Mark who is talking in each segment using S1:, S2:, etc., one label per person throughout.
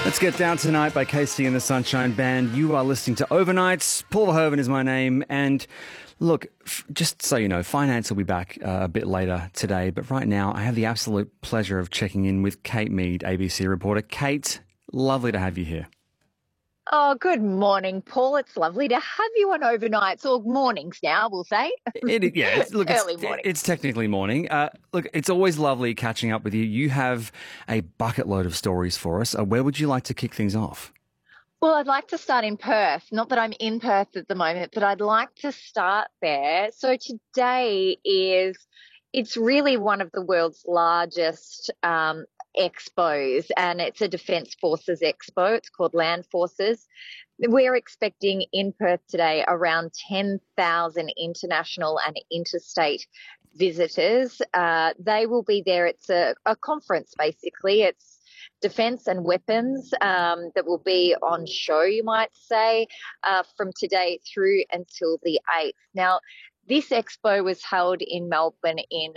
S1: Let's get down tonight by Casey and the Sunshine Band. You are listening to Overnights. Paul Verhoeven is my name. And look, just so you know, Finance will be back a bit later today. But right now, I have the absolute pleasure of checking in with Kate Mead, ABC reporter. Kate, lovely to have you here.
S2: Oh, good morning, Paul. It's lovely to have you on overnights, or mornings now, we'll say. Early morning.
S1: It's technically morning. Look, it's always lovely catching up with you. You have a bucket load of stories for us. Where would you like to kick things off?
S2: Well, I'd like to start in Perth. Not that I'm in Perth at the moment, but I'd like to start there. So today it's really one of the world's largest expos, and it's a Defence Forces expo. It's called Land Forces. We're expecting in Perth today around 10,000 international and interstate visitors. They will be there. It's a conference, basically. It's defence and weapons that will be on show, you might say, from today through until the 8th. Now, this expo was held in Melbourne in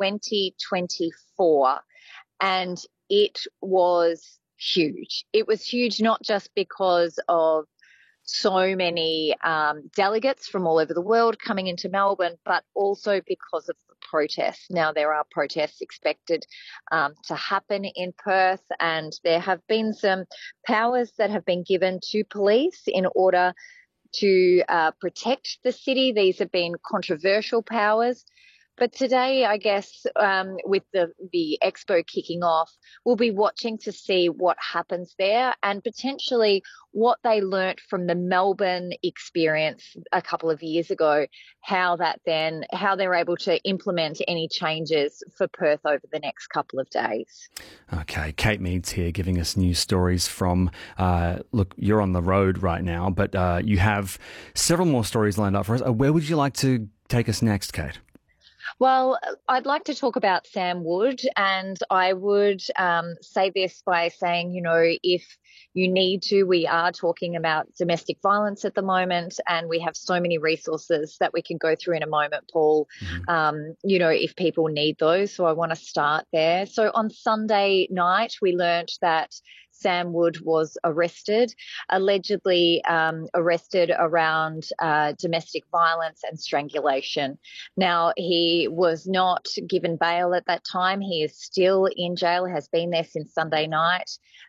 S2: 2024. And it was huge. It was huge not just because of so many delegates from all over the world coming into Melbourne, but also because of the protests. Now, there are protests expected to happen in Perth, and there have been some powers that have been given to police in order to protect the city. These have been controversial powers. But today, I guess, with the expo kicking off, we'll be watching to see what happens there and potentially what they learnt from the Melbourne experience a couple of years ago, how they're able to implement any changes for Perth over the next couple of days.
S1: Okay, Kate Mead's here giving us news stories from, look, you're on the road right now, but you have several more stories lined up for us. Where would you like to take us next, Kate?
S2: Well, I'd like to talk about Sam Wood, and I would say this by saying, if you need to, we are talking about domestic violence at the moment, and we have so many resources that we can go through in a moment, Paul, if people need those. So I want to start there. So on Sunday night, we learnt that Sam Wood was allegedly arrested around domestic violence and strangulation. Now, he was not given bail at that time. He is still in jail, has been there since Sunday night.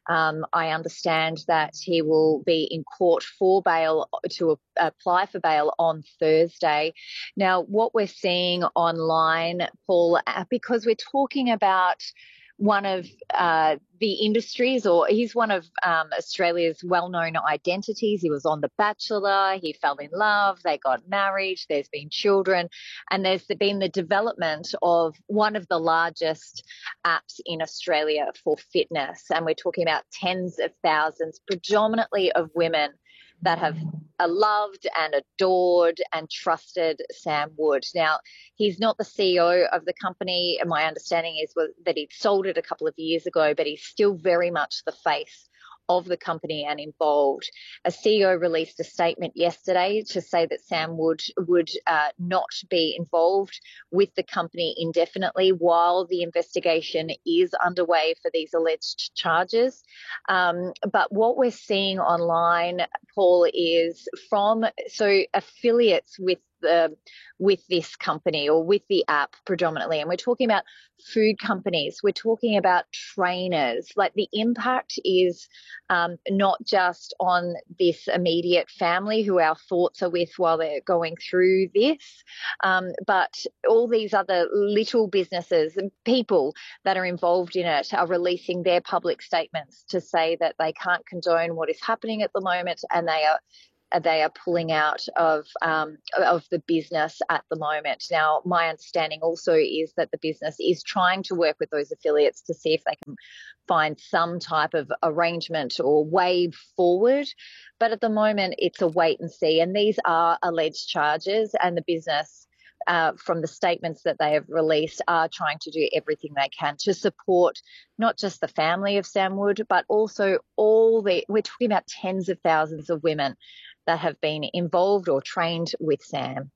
S2: I understand that he will be in court for bail, to apply for bail on Thursday. Now, what we're seeing online, Paul, because we're talking about one of the industries, or he's one of Australia's well-known identities. He was on The Bachelor, he fell in love, they got married, there's been children, and there's been the development of one of the largest apps in Australia for fitness. And we're talking about tens of thousands, predominantly of women, that have loved and adored and trusted Sam Wood. Now, he's not the CEO of the company. And my understanding is that he sold it a couple of years ago, but he's still very much the face of the company and involved. A CEO released a statement yesterday to say that Sam Wood would not be involved with the company indefinitely while the investigation is underway for these alleged charges. But what we're seeing online, Paul, is from affiliates with this company, or with the app predominantly, and we're talking about food companies, we're talking about trainers. Like, the impact is not just on this immediate family who our thoughts are with while they're going through this, but all these other little businesses and people that are involved in it are releasing their public statements to say that they can't condone what is happening at the moment, and they are pulling out of the business at the moment. Now, my understanding also is that the business is trying to work with those affiliates to see if they can find some type of arrangement or way forward. But at the moment, it's a wait and see. And these are alleged charges, and the business, from the statements that they have released, are trying to do everything they can to support not just the family of Sam Wood, but also we're talking about tens of thousands of women that have been involved or trained with Sam.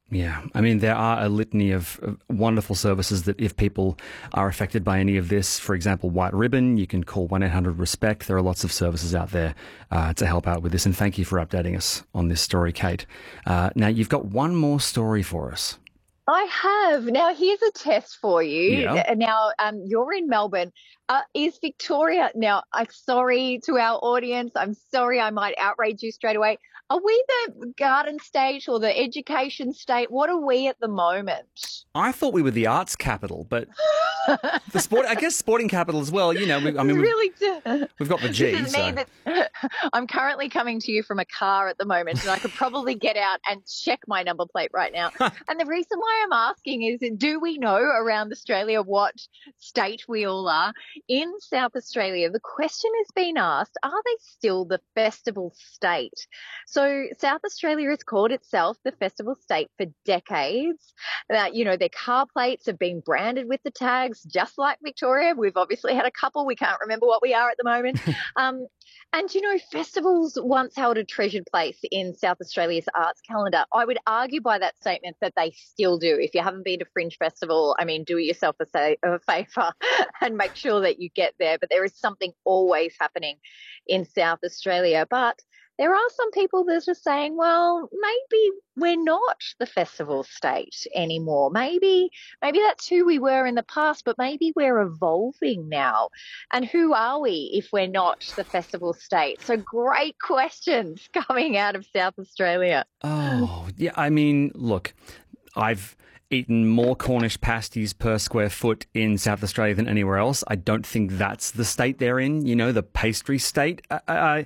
S1: Yeah, I mean, there are a litany of wonderful services that if people are affected by any of this, for example, White Ribbon, you can call 1-800-RESPECT. There are lots of services out there to help out with this. And thank you for updating us on this story, Kate. Now, you've got one more story for us.
S2: I have. Now, here's a test for you.
S1: Yeah.
S2: Now, you're in Melbourne. Is Victoria, now, I'm sorry to our audience. I'm sorry I might outrage you straight away. Are we the garden state or the education state? What are we at the moment?
S1: I thought we were the arts capital, but the sport, I guess sporting capital as well. You know, we've got the G.
S2: This is me that I'm currently coming to you from a car at the moment, and I could probably get out and check my number plate right now. And the reason why I'm asking is, do we know around Australia what state we all are? In South Australia, the question has been asked, are they still the festival state? So South Australia has called itself the festival state for decades. You know, their car plates have been branded with the tags, just like Victoria. We've obviously had a couple. We can't remember what we are at the moment. And, you know, festivals once held a treasured place in South Australia's arts calendar. I would argue by that statement that they still do. If you haven't been to Fringe Festival, I mean, do yourself a favour and make sure that you get there. But there is something always happening in South Australia. But there are some people that are saying, well, maybe we're not the festival state anymore. Maybe that's who we were in the past, but maybe we're evolving now. And who are we if we're not the festival state? So great questions coming out of South Australia.
S1: Oh, yeah. I mean, look, I've eaten more Cornish pasties per square foot in South Australia than anywhere else. I don't think that's the state they're in, you know, the pastry state.
S2: No.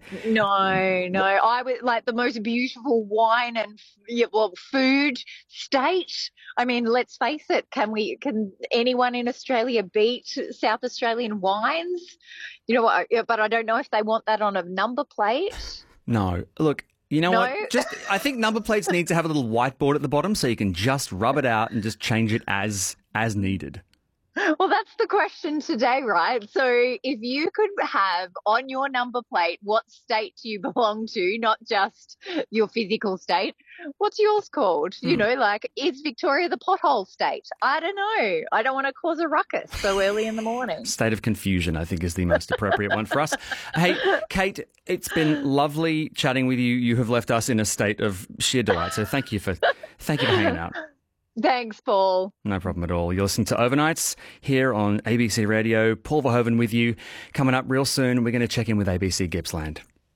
S2: I would like the most beautiful wine and food state. I mean, let's face it, can anyone in Australia beat South Australian wines? You know what, but I don't know if they want that on a number plate.
S1: No. Look, you know what? I think number plates need to have a little whiteboard at the bottom so you can just rub it out and just change it as needed.
S2: Well, that's the question today, right? So if you could have on your number plate what state do you belong to, not just your physical state, what's yours called? You know, like, is Victoria the pothole state? I don't know. I don't want to cause a ruckus so early in the morning.
S1: State of confusion, I think, is the most appropriate one for us. Hey, Kate, it's been lovely chatting with you. You have left us in a state of sheer delight. So thank you for hanging out.
S2: Thanks, Paul.
S1: No problem at all. You're listening to Overnights here on ABC Radio. Paul Verhoeven with you. Coming up real soon, we're going to check in with ABC Gippsland.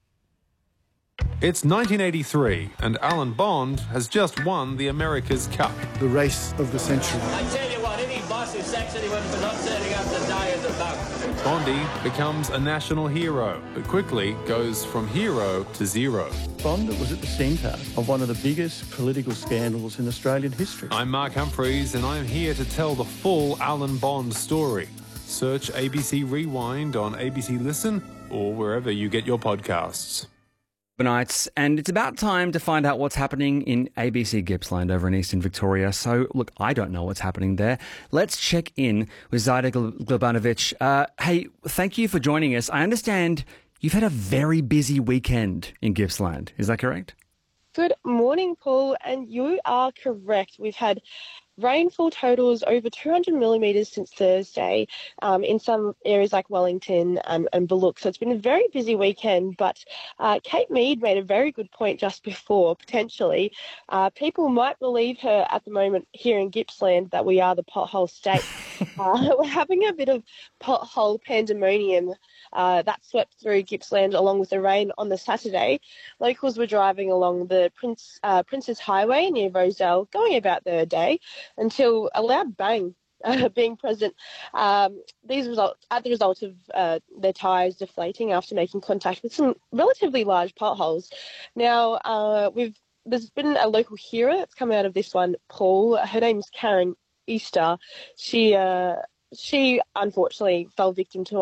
S3: It's 1983 and Alan Bond has just won the America's Cup.
S4: The race of the century.
S5: I tell you what, any boss is sexy when for not setting up the day of the buck.
S3: Bondy becomes a national hero, but quickly goes from hero to zero.
S4: Bond was at the centre of one of the biggest political scandals in Australian history.
S3: I'm Mark Humphreys and I'm here to tell the full Alan Bond story. Search ABC Rewind on ABC Listen or wherever you get your podcasts.
S1: Nights, and it's about time to find out what's happening in ABC Gippsland over in Eastern Victoria. So, look, I don't know what's happening there. Let's check in with Zaida Glebanovic. Hey, thank you for joining us. I understand you've had a very busy weekend in Gippsland. Is that correct?
S6: Good morning, Paul, and you are correct. We've had rainfall totals over 200 millimetres since Thursday in some areas like Wellington and Bullock. So it's been a very busy weekend, but Kate Mead made a very good point just before, potentially. People might believe her at the moment here in Gippsland that we are the pothole state. We're having a bit of pothole pandemonium that swept through Gippsland along with the rain on the Saturday. Locals were driving along the Princes Highway near Rosedale, going about their day, until a loud bang being present. These results, as the result of their tyres deflating after making contact with some relatively large potholes. Now, there's been a local hero that's come out of this one, Paul. Her name's Karen Easter. She unfortunately fell victim to